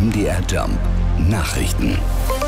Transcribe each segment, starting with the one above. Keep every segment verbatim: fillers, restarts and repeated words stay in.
M D R Jump Nachrichten.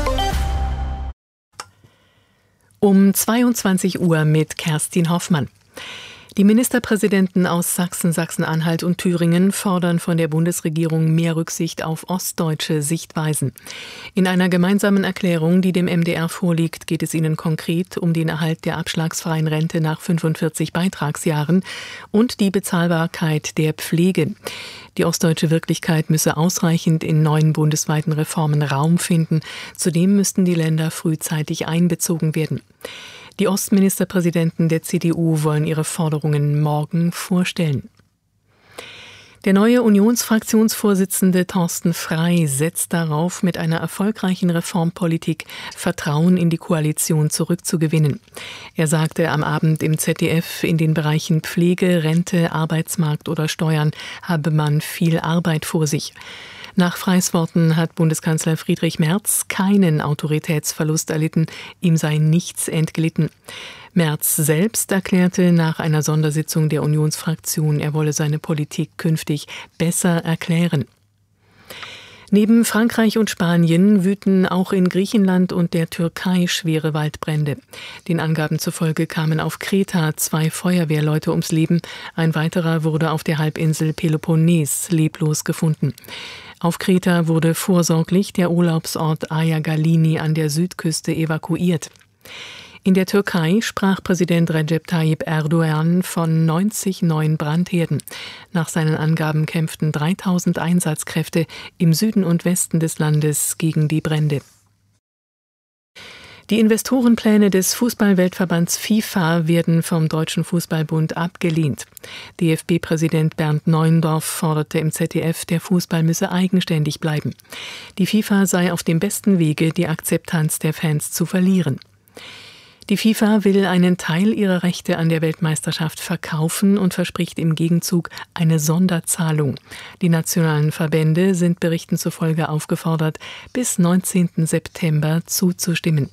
Um zweiundzwanzig Uhr mit Kerstin Hoffmann. Die Ministerpräsidenten aus Sachsen, Sachsen-Anhalt und Thüringen fordern von der Bundesregierung mehr Rücksicht auf ostdeutsche Sichtweisen. In einer gemeinsamen Erklärung, die dem M D R vorliegt, geht es ihnen konkret um den Erhalt der abschlagsfreien Rente nach fünfundvierzig Beitragsjahren und die Bezahlbarkeit der Pflege. Die ostdeutsche Wirklichkeit müsse ausreichend in neuen bundesweiten Reformen Raum finden. Zudem müssten die Länder frühzeitig einbezogen werden. Die Ostministerpräsidenten der C D U wollen ihre Forderungen morgen vorstellen. Der neue Unionsfraktionsvorsitzende Thorsten Frey setzt darauf, mit einer erfolgreichen Reformpolitik Vertrauen in die Koalition zurückzugewinnen. Er sagte am Abend im Z D F, in den Bereichen Pflege, Rente, Arbeitsmarkt oder Steuern habe man viel Arbeit vor sich. Nach Freys Worten hat Bundeskanzler Friedrich Merz keinen Autoritätsverlust erlitten, ihm sei nichts entglitten. Merz selbst erklärte nach einer Sondersitzung der Unionsfraktion, er wolle seine Politik künftig besser erklären. Neben Frankreich und Spanien wüten auch in Griechenland und der Türkei schwere Waldbrände. Den Angaben zufolge kamen auf Kreta zwei Feuerwehrleute ums Leben. Ein weiterer wurde auf der Halbinsel Peloponnes leblos gefunden. Auf Kreta wurde vorsorglich der Urlaubsort Ayagalini an der Südküste evakuiert. In der Türkei sprach Präsident Recep Tayyip Erdogan von neunzig neuen Brandherden. Nach seinen Angaben kämpften dreitausend Einsatzkräfte im Süden und Westen des Landes gegen die Brände. Die Investorenpläne des Fußball-Weltverbands FIFA werden vom Deutschen Fußballbund abgelehnt. D F B-Präsident Bernd Neuendorf forderte im Z D F, der Fußball müsse eigenständig bleiben. Die FIFA sei auf dem besten Wege, die Akzeptanz der Fans zu verlieren. Die FIFA will einen Teil ihrer Rechte an der Weltmeisterschaft verkaufen und verspricht im Gegenzug eine Sonderzahlung. Die nationalen Verbände sind Berichten zufolge aufgefordert, bis neunzehnten September zuzustimmen.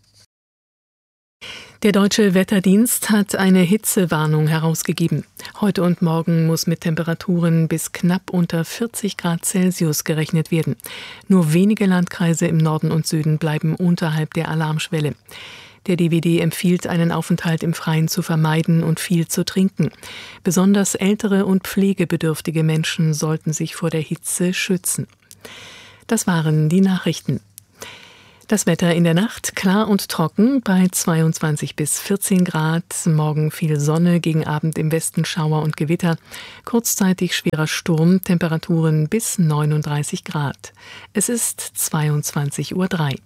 Der Deutsche Wetterdienst hat eine Hitzewarnung herausgegeben. Heute und morgen muss mit Temperaturen bis knapp unter vierzig Grad Celsius gerechnet werden. Nur wenige Landkreise im Norden und Süden bleiben unterhalb der Alarmschwelle. Der D W D empfiehlt, einen Aufenthalt im Freien zu vermeiden und viel zu trinken. Besonders ältere und pflegebedürftige Menschen sollten sich vor der Hitze schützen. Das waren die Nachrichten. Das Wetter in der Nacht klar und trocken bei zweiundzwanzig bis vierzehn Grad. Morgen viel Sonne, gegen Abend im Westen Schauer und Gewitter. Kurzzeitig schwerer Sturm, Temperaturen bis neununddreißig Grad. Es ist zweiundzwanzig Uhr drei.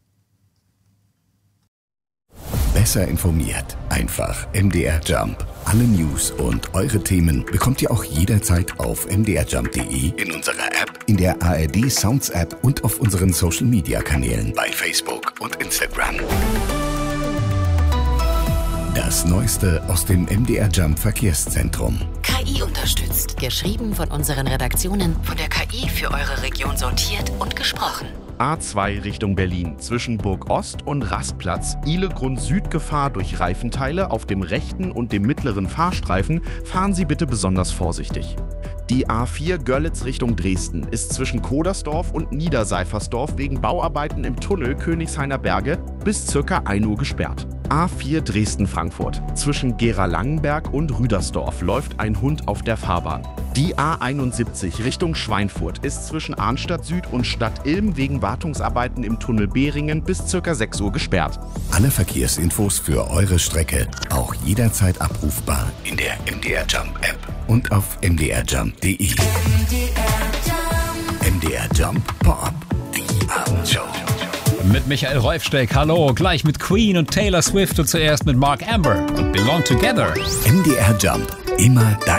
Besser informiert. Einfach M D R Jump. Alle News und eure Themen bekommt ihr auch jederzeit auf m d r jump punkt d e, in unserer App, in der A R D Sounds App und auf unseren Social Media Kanälen bei Facebook und Instagram. Das Neueste aus dem M D R Jump Verkehrszentrum. K I unterstützt. Geschrieben von unseren Redaktionen, von der K I für eure Region sortiert und gesprochen. A zwei Richtung Berlin, zwischen Burg Ost und Rastplatz, Ihlegrund Südgefahr durch Reifenteile auf dem rechten und dem mittleren Fahrstreifen, fahren Sie bitte besonders vorsichtig. Die A vier Görlitz Richtung Dresden ist zwischen Kodersdorf und Niederseifersdorf wegen Bauarbeiten im Tunnel Königshainer Berge bis ca. ein Uhr gesperrt. A vier Dresden-Frankfurt, zwischen Gera-Langenberg und Rüdersdorf läuft ein Hund auf der Fahrbahn. Die A einundsiebzig Richtung Schweinfurt ist zwischen Arnstadt Süd und Stadt Ilm wegen Wartungsarbeiten im Tunnel Behringen bis ca. sechs Uhr gesperrt. Alle Verkehrsinfos für eure Strecke auch jederzeit abrufbar in der M D R Jump App und auf m d r jump punkt d e. M D R Jump Pop, die Abendshow. Mit Michael Rolfsteck, hallo, gleich mit Queen und Taylor Swift und zuerst mit Mark Amber und Belong Together. M D R Jump, immer dein